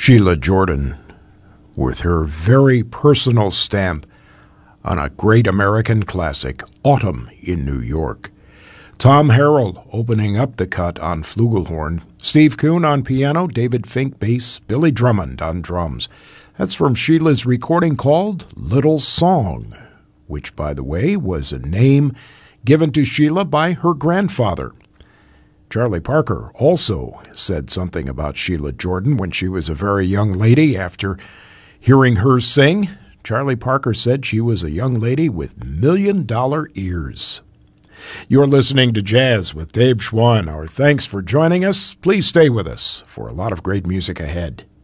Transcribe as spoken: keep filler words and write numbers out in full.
Sheila Jordan with her very personal stamp on a great American classic, Autumn in New York. Tom Harrell opening up the cut on flugelhorn, Steve Kuhn on piano, David Fink bass, Billy Drummond on drums. That's from Sheila's recording called Little Song, which, by the way, was a name given to Sheila by her grandfather. Charlie Parker also said something about Sheila Jordan when she was a very young lady after hearing her sing. Charlie Parker said she was a young lady with million-dollar ears. You're listening to Jazz with Dave Schwann. Our thanks for joining us. Please stay with us for a lot of great music ahead.